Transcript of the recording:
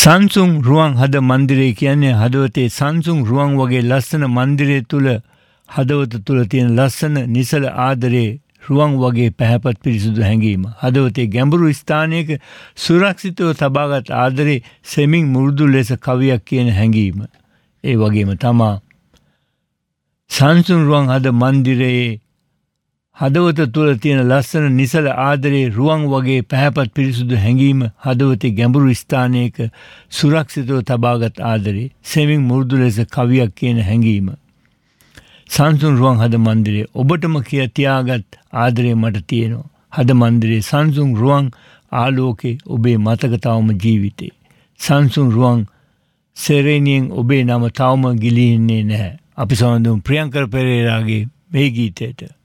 සංසුන් රුවන් හද මන්දිරය කියන්නේ හදවතේ සංසුන් රුවන් වගේ ලස්සන මන්දිරය තුළ හදවත තුළ තියෙන ලස්සන නිසල ආදරේ රුවන් වගේ පැහැපත් පිරිසුදු හැඟීම. හදවතේ ගැඹුරු ස්ථානයක සුරක්ෂිතව තබාගත් ආදරේ සෙමින් මුරුදු ලෙස කවියක් කියන හැඟීම. ඒ වගේම තමා සංසුන් රුවන් හද මන්දිරයේ හදවත තුළ තියෙන ලස්සන නිසල ආදරේ රුවන් වගේ පැහැපත් පිරිසුදු හැඟීම හදවතේ ගැඹුරු ස්ථානයක සුරක්ෂිතව තබාගත් ආදරේ සෙමින් මුරුදු ලෙස කවියක් කියන හැඟීම. සංසුන් රුවන් හද මන්දිරේ ඔබටම තියාගත් ආදරේ මට තියෙනවා. හද මන්දිරේ සංසුන් රුවන් ආලෝකේ ඔබේ මතක තවම ජීවිතේ. සංසුන් රුවන් සෙරේනියෙන් ඔබේ නම තවම ගිලින්නේ නැහැ. අපි සමඳුම් ප්‍රියංකර පෙරේරාගේ මේ ගීතයට